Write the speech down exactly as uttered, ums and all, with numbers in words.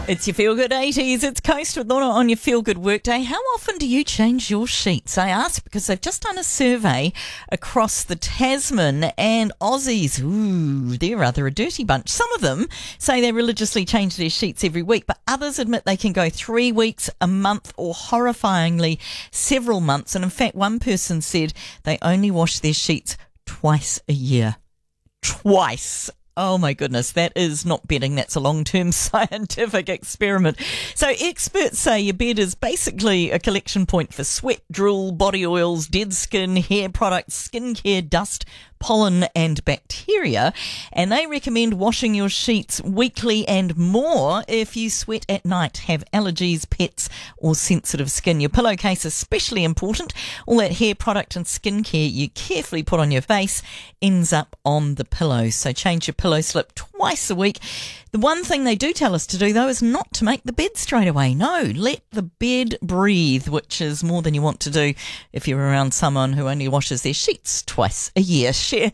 It's your Feel Good eighties. It's Coast with Lorna on your Feel Good Workday. How often do you change your sheets? I ask because they've just done a survey across the Tasman, and Aussies, ooh, they're rather a dirty bunch. Some of them say they religiously change their sheets every week, but others admit they can go three weeks, a month, or horrifyingly several months. And in fact, one person said they only wash their sheets twice a year. Twice. Oh my goodness, that is not betting. That's a long-term scientific experiment. So experts say your bed is basically a collection point for sweat, drool, body oils, dead skin, hair products, skincare, dust, pollen and bacteria, and they recommend washing your sheets weekly and more if you sweat at night, have allergies, pets or sensitive skin. Your pillowcase is especially important. All that hair product and skincare you carefully put on your face ends up on the pillow, so change your pillow slip twice a week. The one thing they do tell us to do, though, is not to make the bed straight away. No, let the bed breathe, which is more than you want to do if you're around someone who only washes their sheets twice a year. Share